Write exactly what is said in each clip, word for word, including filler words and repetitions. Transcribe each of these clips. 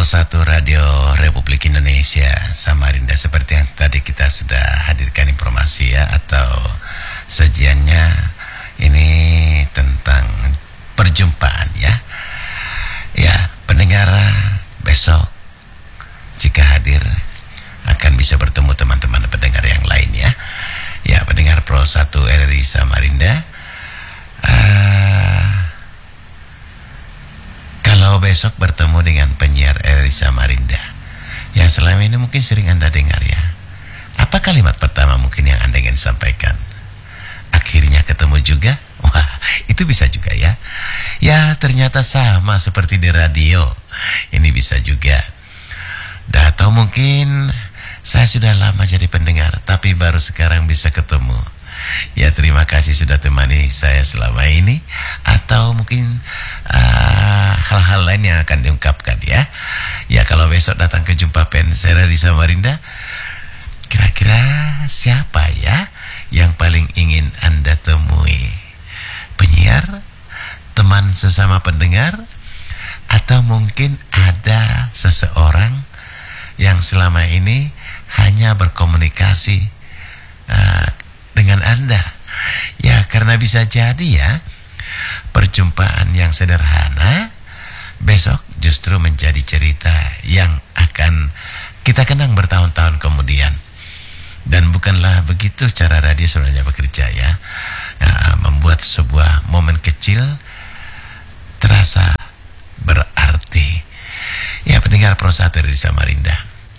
satu Radio Republik Indonesia Samarinda, seperti yang tadi kita sudah hadirkan informasi ya, atau sajiannya ini tentang perjumpaan ya. Ya, pendengar besok jika hadir akan bisa bertemu teman-teman pendengar yang lain ya. Ya, pendengar Pro satu R R I Samarinda, uh, kalau besok bertemu dengan penyiar R R I Samarinda yang selama ini mungkin sering Anda dengar ya, apa kalimat pertama mungkin yang Anda ingin sampaikan? Akhirnya ketemu juga? Wah, itu bisa juga ya. Ya, ternyata sama seperti di radio. Ini bisa juga. Dan atau mungkin saya sudah lama jadi pendengar, tapi baru sekarang bisa ketemu. Ya, terima kasih sudah temani saya selama ini. Atau mungkin uh, hal-hal lain yang akan diungkapkan ya. Ya, kalau besok datang ke Jumpa Pers R R I Samarinda, kira-kira siapa ya yang paling ingin Anda temui? Penyiar, teman sesama pendengar, atau mungkin ada seseorang yang selama ini hanya berkomunikasi uh, dengan Anda. Ya, karena bisa jadi ya, perjumpaan yang sederhana besok justru menjadi cerita yang akan kita kenang bertahun-tahun kemudian. Dan bukanlah begitu cara radio sebenarnya bekerja ya, uh, membuat sebuah momen kecil terasa berarti. Ya, pendengar Pro satu di Samarinda,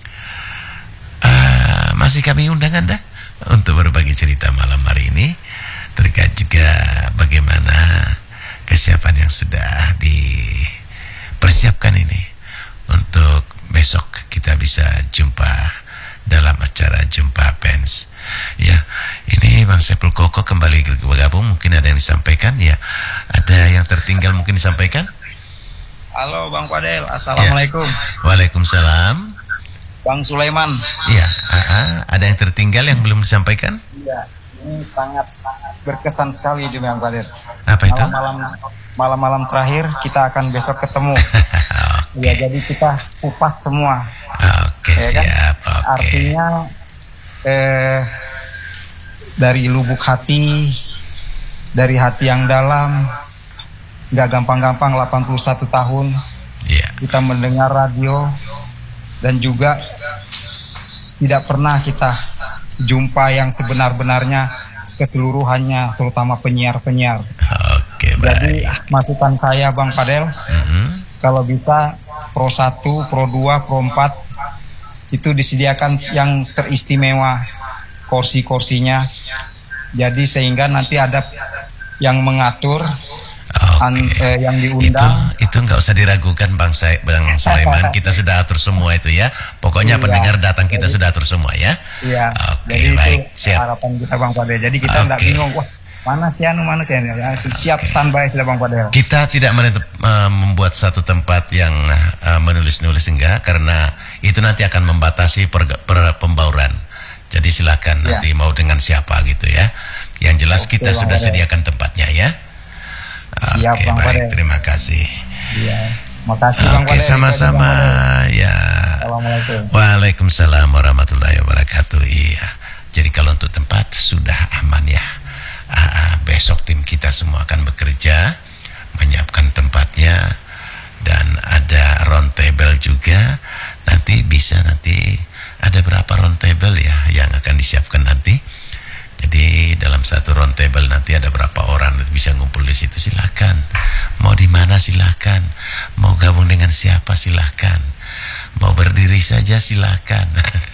uh, masih kami undang Anda untuk berbagi cerita malam hari ini, terkait juga bagaimana kesiapan yang sudah dipersiapkan ini untuk besok kita bisa jumpa dalam acara Jumpa Pers. Ya, ini Bang Saiful Koko kembali bergabung, mungkin ada yang disampaikan ya, ada yang tertinggal mungkin disampaikan. Halo Bang Fadel, assalamualaikum. Ya. Waalaikumsalam. Bang Sulaiman. Iya, ada yang tertinggal yang belum disampaikan? Iya, ini sangat sangat berkesan sekali di Bang Fadel. Apa itu? Malam-malam malam-malam terakhir kita akan besok ketemu. Okay. Ya, jadi kita kupas semua. Oke, okay, ya, siap. Kan? Okay. Artinya eh, dari lubuk hati, dari hati yang dalam, nggak gampang-gampang delapan puluh satu tahun yeah. kita mendengar radio, dan juga tidak pernah kita jumpa yang sebenar-benarnya keseluruhannya, terutama penyiar-penyiar. Oke, baik. Jadi masukan saya Bang Fadel, mm-hmm. kalau bisa Pro satu, Pro dua, Pro empat itu disediakan yang teristimewa kursi-kursinya. Jadi sehingga nanti ada yang mengatur, okay. an, eh, yang diundang. Itu itu nggak usah diragukan Bang Sa- Bang Sulaiman, kita sudah atur semua itu ya. Pokoknya iya, pendengar datang kita jadi, sudah atur semua ya. Iya. Oke, jadi baik. Itu siap. harapan kita Bang Fadel. Jadi kita nggak okay. bingung, wah mana sih anu mana sih anu. Ya, siap standby sudah Bang Fadel. Kita tidak menetap, uh, membuat satu tempat yang uh, menulis-nulis enggak, karena itu nanti akan membatasi per, per pembauran. Jadi silakan ya. Nanti mau dengan siapa gitu ya. Yang jelas Oke, kita sudah Fadel. Sediakan tempatnya ya. Siap Oke, Bang baik, Fadel. terima kasih. Iya, makasih Bang Oke, Fadel. sama-sama ya. Assalamualaikum. Waalaikumsalam warahmatullahi wabarakatuh. Iya. Jadi kalau untuk tempat sudah aman ya. Uh, besok tim kita semua akan bekerja menyiapkan tempatnya, dan ada round table juga. Nanti bisa nanti ada berapa round table ya yang akan disiapkan nanti. Jadi dalam satu round table nanti ada berapa orang bisa ngumpul di situ, silakan. Mau di mana silakan. Mau gabung dengan siapa silakan. Mau berdiri saja silakan.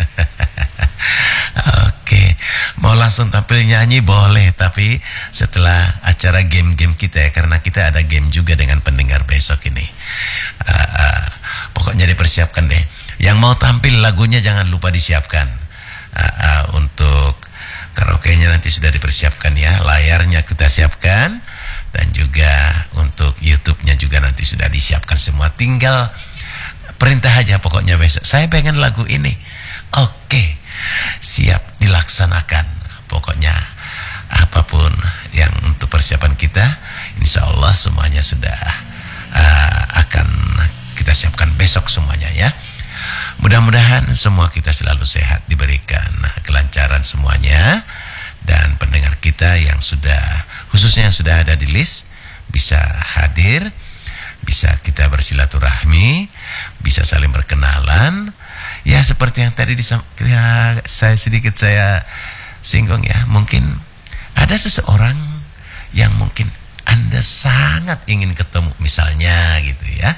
Oke, mau langsung tampil nyanyi boleh, tapi setelah acara game-game kita ya, karena kita ada game juga dengan pendengar besok ini. Uh, uh, pokoknya dipersiapkan deh. Yang mau tampil lagunya jangan lupa disiapkan. Uh, uh, untuk karaoke-nya nanti sudah dipersiapkan ya, layarnya kita siapkan, dan juga untuk YouTube-nya juga nanti sudah disiapkan semua. Tinggal perintah aja pokoknya besok. Saya pengen lagu ini. Oke, siap dilaksanakan. Pokoknya apapun yang untuk persiapan kita, insya Allah semuanya sudah uh, akan kita kita siapkan besok semuanya ya. Mudah-mudahan semua kita selalu sehat, diberikan kelancaran semuanya, dan pendengar kita yang sudah, khususnya yang sudah ada di list, bisa hadir, bisa kita bersilaturahmi, bisa saling berkenalan. Ya seperti yang tadi disam, ya, saya sedikit saya singgung ya, mungkin ada seseorang yang mungkin Anda sangat ingin ketemu misalnya gitu ya.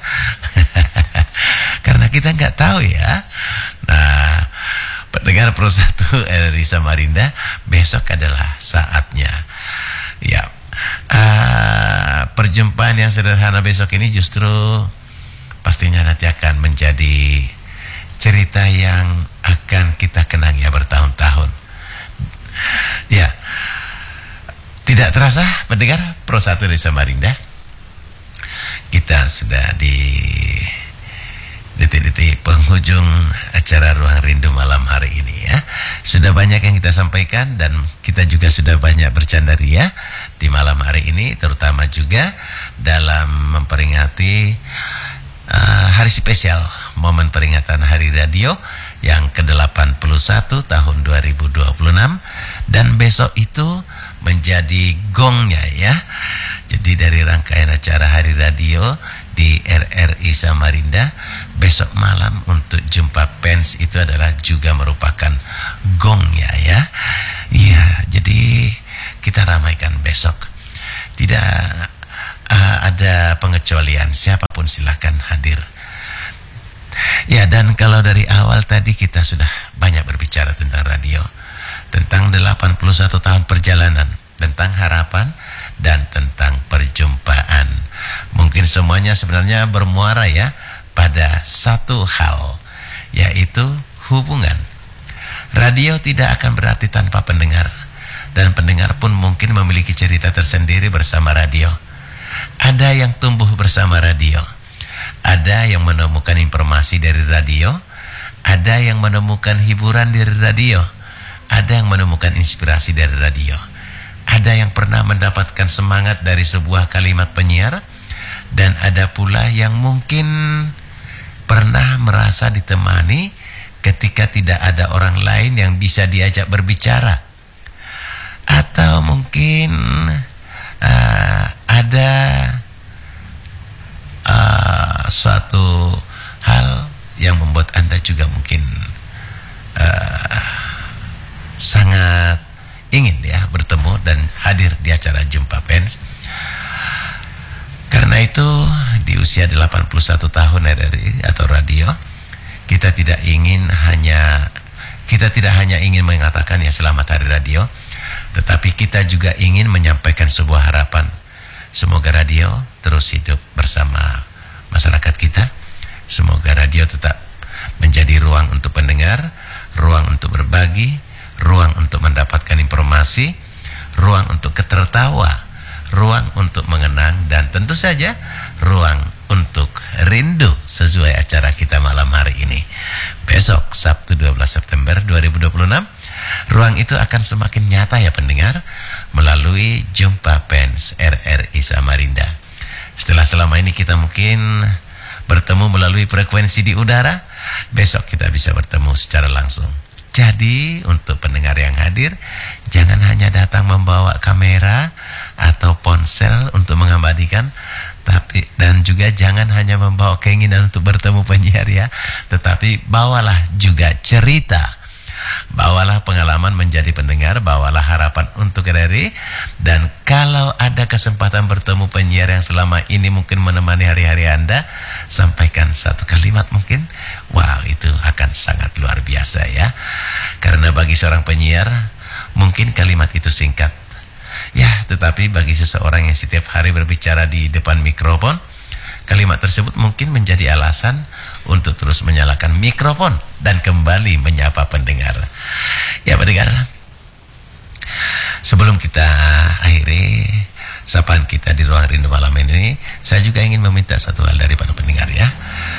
Karena kita nggak tahu ya. Nah, pendengar Pro satu R R I Samarinda, besok adalah saatnya. Ya, uh, perjumpaan yang sederhana besok ini justru pastinya nanti akan menjadi cerita yang akan kita kenang ya bertahun-tahun. Ya, tidak terasa pendengar Pro satu dari Samarinda, kita sudah di detik-detik penghujung acara Ruang Rindu malam hari ini ya. Sudah banyak yang kita sampaikan dan kita juga sudah banyak bercanda ria di malam hari ini, terutama juga dalam memperingati uh, hari spesial, momen peringatan Hari Radio yang ke delapan puluh satu tahun dua ribu dua puluh enam, dan besok itu menjadi gongnya ya. Jadi dari rangkaian acara Hari Radio di R R I Samarinda, besok malam untuk jumpa pers itu adalah juga merupakan gongnya ya. Iya, jadi kita ramaikan besok. Tidak uh, ada pengecualian, siapapun silakan hadir. Ya, dan kalau dari awal tadi kita sudah banyak berbicara tentang radio, tentang delapan puluh satu tahun perjalanan, tentang harapan, dan tentang perjumpaan. Mungkin semuanya sebenarnya bermuara ya pada satu hal, yaitu hubungan. Radio tidak akan berarti tanpa pendengar, dan pendengar pun mungkin memiliki cerita tersendiri bersama radio. Ada yang tumbuh bersama radio, ada yang menemukan informasi dari radio, ada yang menemukan hiburan dari radio, ada yang menemukan inspirasi dari radio, ada yang pernah mendapatkan semangat dari sebuah kalimat penyiar, dan ada pula yang mungkin pernah merasa ditemani ketika tidak ada orang lain yang bisa diajak berbicara. Atau mungkin uh, ada uh, suatu hal yang membuat Anda juga mungkin uh, sangat ingin ya bertemu dan hadir di acara Jumpa Pens. Karena itu di usia delapan puluh satu tahun R R I atau radio, kita tidak ingin hanya kita tidak hanya ingin mengatakan ya selamat hari radio, tetapi kita juga ingin menyampaikan sebuah harapan. Semoga radio terus hidup bersama masyarakat kita. Semoga radio tetap menjadi ruang untuk pendengar, ruang untuk berbagi, ruang untuk mendapatkan informasi, ruang untuk ketertawa, ruang untuk mengenang, dan tentu saja ruang untuk rindu sesuai acara kita malam hari ini. Besok Sabtu dua belas September dua ribu dua puluh enam, ruang itu akan semakin nyata ya pendengar, melalui Jumpa Pens R R I Samarinda. Setelah selama ini kita mungkin bertemu melalui frekuensi di udara, besok kita bisa bertemu secara langsung. Jadi untuk pendengar yang hadir, jangan hanya datang membawa kamera atau ponsel untuk mengabadikan, tapi dan juga jangan hanya membawa keinginan untuk bertemu penyiar ya, tetapi bawalah juga cerita, bawalah pengalaman menjadi pendengar, bawalah harapan untuk R R I. Dan kalau ada kesempatan bertemu penyiar yang selama ini mungkin menemani hari-hari Anda, sampaikan satu kalimat mungkin. Wow, itu akan sangat luar biasa ya. Karena bagi seorang penyiar mungkin kalimat itu singkat ya, tetapi bagi seseorang yang setiap hari berbicara di depan mikrofon, kalimat tersebut mungkin menjadi alasan untuk terus menyalakan mikrofon dan kembali menyapa pendengar. Ya pendengar, sebelum kita akhiri sapaan kita di Ruang Rindu malam ini, saya juga ingin meminta satu hal dari para pendengar ya.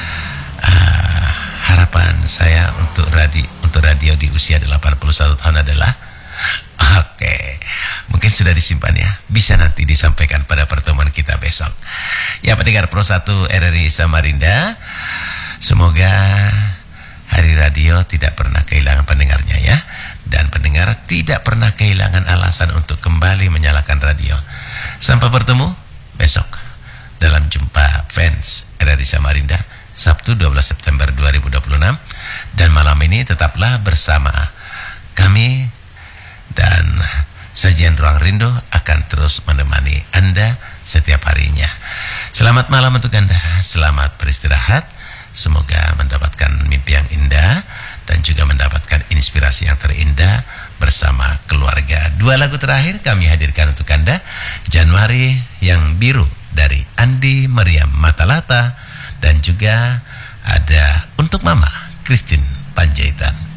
Uh, harapan saya untuk radio untuk radio di usia delapan puluh satu tahun adalah, oke, okay, mungkin sudah disimpan ya, bisa nanti disampaikan pada pertemuan kita besok. Ya pendengar Pro satu R R I Samarinda, Semoga Hari Radio tidak pernah kehilangan pendengarnya ya. Dan pendengar tidak pernah kehilangan alasan untuk kembali menyalakan radio. Sampai bertemu besok dalam jumpa fans R R I Samarinda, Sabtu dua belas September dua ribu dua puluh enam. Dan malam ini tetaplah bersama kami, dan sajian Ruang Rindu akan terus menemani Anda setiap harinya. Selamat malam untuk Anda, selamat beristirahat. Semoga mendapatkan mimpi yang indah dan juga mendapatkan inspirasi yang terindah bersama keluarga. Dua lagu terakhir kami hadirkan untuk Anda. Januari yang Biru dari Andi Meriam Matalata, dan juga ada Untuk Mama Christine Panjaitan.